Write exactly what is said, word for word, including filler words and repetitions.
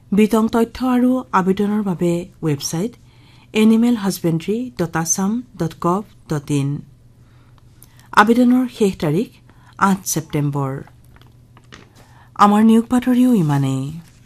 বিতং তথ্য আৰু আবেদনৰ বাবে website animal হাজবেণ্ডাৰী dot Assam dot gov dot in. আবেদনৰ শেষ তাৰিখ আঠ ছেপ্টেম্বৰ। আমাৰ নিয়োগ বাতৰিও ইমানেই।